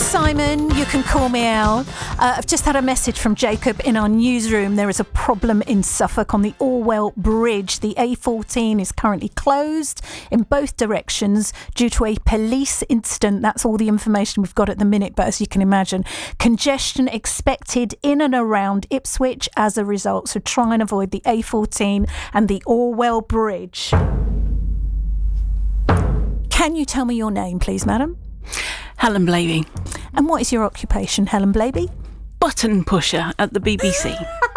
Simon, you can call me Al. I've just had a message from Jacob in our newsroom. There is a problem in Suffolk on the Orwell Bridge. The A14 is currently closed in both directions due to a police incident. That's all the information we've got at the minute, but as you can imagine, congestion expected in and around Ipswich as a result. So try and avoid the A14 and the Orwell Bridge. Can you tell me your name, please, madam? Helen Blavey. And what is your occupation, Helen Blavey? Button pusher at the BBC.